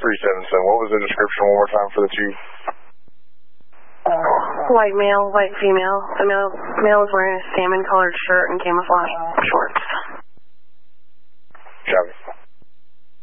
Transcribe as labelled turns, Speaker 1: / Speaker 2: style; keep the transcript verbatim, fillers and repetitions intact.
Speaker 1: three seven seven. What was the description one more time for the two?
Speaker 2: White male, white female. The male, male was wearing a salmon-colored shirt and camouflage shorts.